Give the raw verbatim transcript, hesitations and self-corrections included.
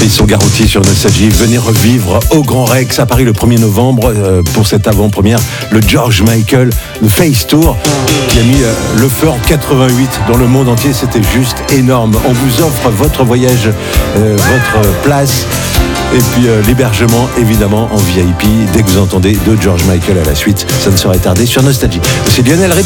Ils sont garantis sur Nostalgie. Venez revivre au Grand Rex à Paris le premier novembre euh, pour cette avant-première, le George Michael, le Face Tour, qui a mis euh, le feu en quatre-vingt-huit dans le monde entier. C'était juste énorme. On vous offre votre voyage, euh, votre place. Et puis euh, l'hébergement, évidemment, en V I P. Dès que vous entendez de George Michael à la suite, ça ne saurait tarder sur Nostalgie. C'est Lionel Ré.